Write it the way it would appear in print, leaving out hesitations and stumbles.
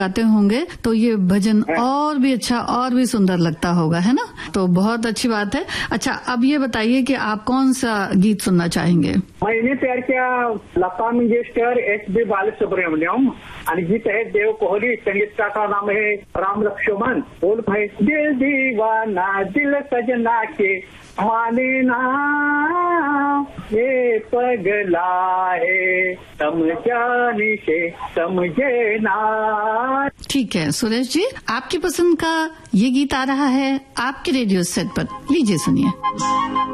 गाते होंगे तो ये भजन और भी अच्छा और भी सुंदर लगता होगा, है ना? तो बहुत अच्छी बात है। अच्छा, अब ये बताइए कि आप कौन सा गीत सुनना चाहेंगे? मैंने तयार किया लता मंगेशकर, एस.पी. बालसुब्रमण्यम, आणि गीत है देव कोहली, संगीतकार का नाम है राम लक्ष्मण। बोल भाई, दिल दीवाना दिल सजना के माने ना, ये पगला है समझाने से समझे ना। ठीक है सुरेश जी, आपकी पसंद का ये गीत आ रहा है आपके रेडियो सेट पर, लीजिए सुनिए।